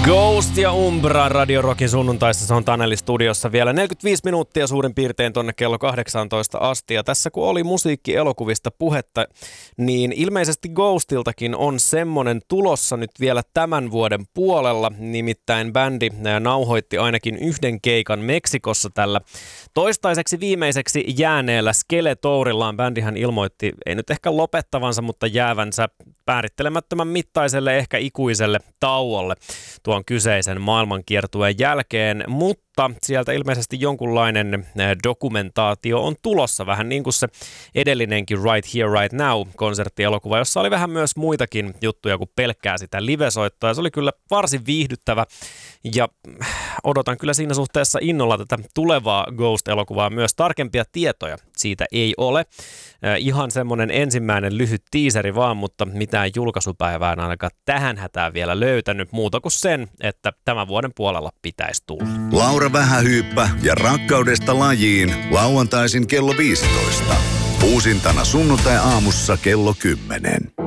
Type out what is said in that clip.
Ghost ja Umbra Radio Rockin sunnuntaissa, se on Taneli studiossa vielä 45 minuuttia suurin piirtein tonne kello 18 asti. Ja tässä kun oli musiikkielokuvista puhetta, niin ilmeisesti Ghostiltakin on semmonen tulossa nyt vielä tämän vuoden puolella. Nimittäin bändi nauhoitti ainakin yhden keikan Meksikossa tällä toistaiseksi viimeiseksi jääneellä Skeletourillaan. Bändihän ilmoitti, ei nyt ehkä lopettavansa, mutta jäävänsä määrittelemättömän mittaiselle, ehkä ikuiselle tauolle tuon kyseisen maailmankiertueen jälkeen, mutta sieltä ilmeisesti jonkunlainen dokumentaatio on tulossa, vähän niin kuin se edellinenkin Right Here, Right Now -konserttielokuva, jossa oli vähän myös muitakin juttuja kuin pelkkää sitä livesoittoa. Se oli kyllä varsin viihdyttävä ja odotan kyllä siinä suhteessa innolla tätä tulevaa Ghost-elokuvaa. Myös tarkempia tietoja siitä ei ole. Ihan semmoinen ensimmäinen lyhyt tiiseri vaan, mutta mitään julkaisupäivää en ainakaan tähän hätään vielä löytänyt muuta kuin sen, että tämän vuoden puolella pitäisi tulla. Laura Vähähyyppä ja Rakkaudesta lajiin lauantaisin kello 15. Uusintana sunnuntai-aamussa kello 10.